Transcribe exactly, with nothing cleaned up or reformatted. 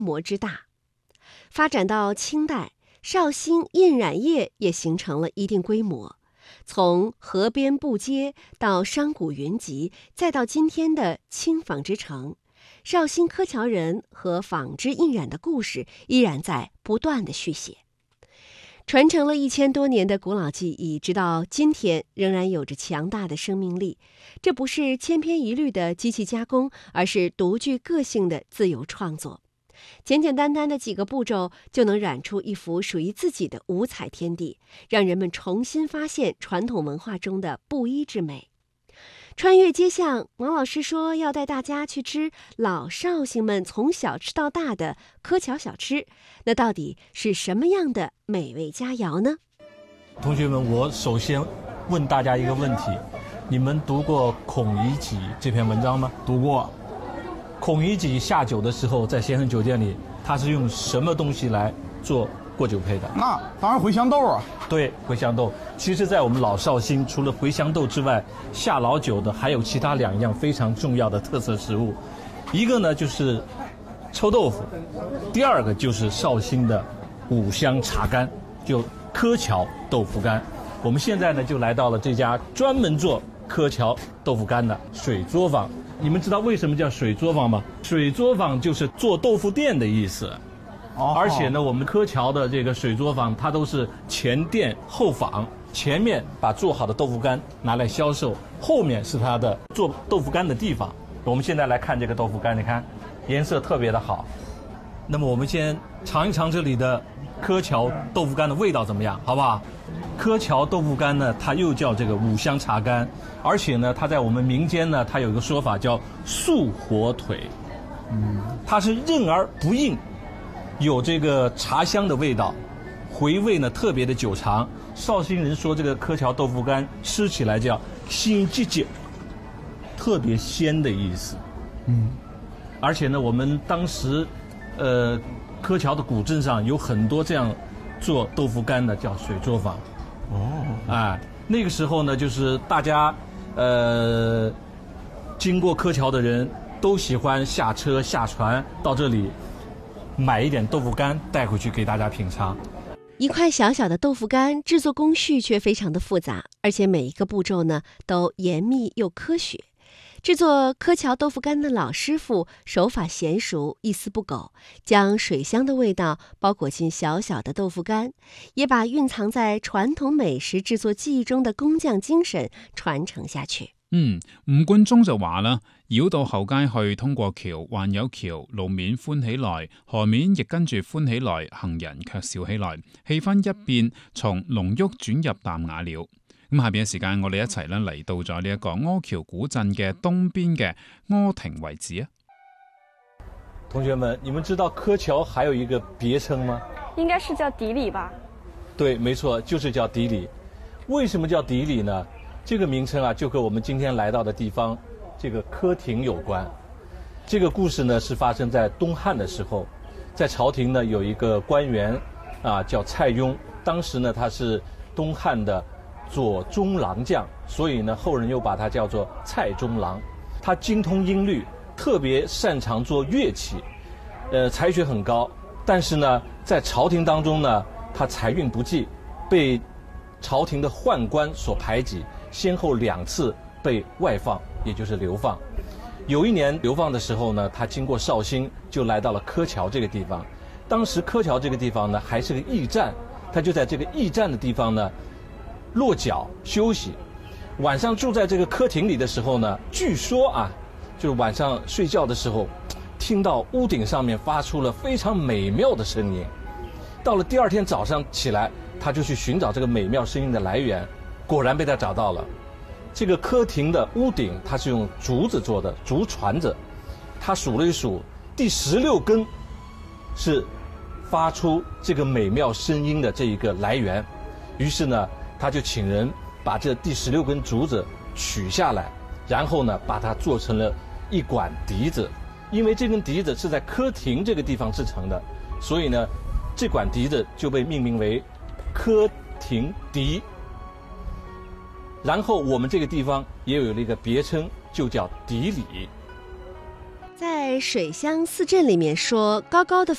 模之大。发展到清代，绍兴印染业也形成了一定规模，从河边布街到商贾云集，再到今天的轻纺织城，绍兴柯桥人和纺织印染的故事依然在不断的续写。传承了一千多年的古老技艺，直到今天仍然有着强大的生命力。这不是千篇一律的机器加工，而是独具个性的自由创作。简简单单的几个步骤就能染出一幅属于自己的五彩天地，让人们重新发现传统文化中的布衣之美。穿越街巷，王老师说要带大家去吃老绍兴们从小吃到大的柯桥小吃，那到底是什么样的美味佳肴呢？ 同学们，我首先问大家一个问题，你们读过《孔乙己》这篇文章吗？ 读过。 孔乙己下酒的时候，在咸亨酒店里，他是用什么东西来做过酒配的？ 那当然茴香豆啊。 对，茴香豆。其实在我们老绍兴，除了茴香豆之外，下老酒的还有其他两样非常重要的特色食物，一个呢就是臭豆腐，第二个就是绍兴的五香茶干，就柯桥豆腐干。我们现在呢就来到了这家专门做柯桥豆腐干的水作坊。你们知道为什么叫水作坊吗？水作坊就是做豆腐店的意思。 哦， 而且呢，我们柯桥的这个水作坊，它都是前店后坊，前面把做好的豆腐干拿来销售，后面是它的做豆腐干的地方。我们现在来看这个豆腐干，你看颜色特别的好。那么我们先尝一尝这里的柯桥豆腐干的味道怎么样，好不好？柯桥豆腐干呢，它又叫这个五香茶干，而且呢，它在我们民间呢，它有一个说法叫素火腿，嗯，它是韧而不硬，有这个茶香的味道，回味呢特别的久长。绍兴人说这个柯桥豆腐干吃起来叫鲜结结，特别鲜的意思，嗯，而且呢，我们当时，呃，柯桥的古镇上有很多这样做豆腐干的，叫水作坊。哦，哎，那个时候呢，就是大家，呃，经过柯桥的人都喜欢下车下船到这里，买一点豆腐干带回去给大家品尝。 一块小小的豆腐干，制作工序却非常的复杂，而且每一个步骤呢都严密又科学。制作柯桥豆腐干的老师傅手法娴熟，一丝不苟，将水香的味道包裹进小小的豆腐干，也把蕴藏在傳統美食製作技藝中的工匠精神傳承下去。 嗯，吳冠中就話啦，繞到後街去，通過橋，還有橋，路面歡起來，河面亦跟住歡起來，行人卻笑起來，氣氛一變，從濃郁轉入淡雅了。咁下邊嘅時間，我哋一齊咧嚟到咗呢一個柯橋古鎮嘅東邊嘅柯亭遺址啊！ 同學們，你們知道柯橋還有一個別稱嗎？ 應該是叫底里吧？ 對，沒錯，就是叫底里。為什麼叫底里呢？這個名稱啊，就和我們今天來到的地方，這個柯亭有關。這個故事呢，是發生在東漢的時候，在朝廷呢有一個官員啊，叫蔡邕，當時呢他是東漢的左中郎將，所以呢後人又把他叫做蔡中郎。他精通音律，特別擅長做樂器，呃，才學很高。但是呢，在朝廷當中呢，他財運不濟，被朝廷的宦官所排擠，先後兩次被外放，也就是流放。有一年流放的時候呢，他經過紹興，就來到了柯橋這個地方。當時柯橋這個地方呢，還是個驛站，他就在這個驛站的地方呢落腳休息。晚上住在這個柯亭裡的時候呢，據說啊，就是晚上睡覺的時候，聽到屋頂上面發出了非常美妙的聲音。到了第二天早上起來，他就去尋找這個美妙聲音的來源，果然被他找到了。這個柯亭的屋頂，它是用竹子做的，竹椽子。他數了一數，第十六根是發出這個美妙聲音的這一個來源。於是呢，他就請人把這第十六根竹子取下來，然後呢，把它做成了一管笛子。因為這根笛子是在柯亭這個地方製成的，所以呢，這管笛子就被命名為柯亭笛。然後我們這個地方也有了一個別稱，就叫底里。 在水鄉四鎮裡面說，高高的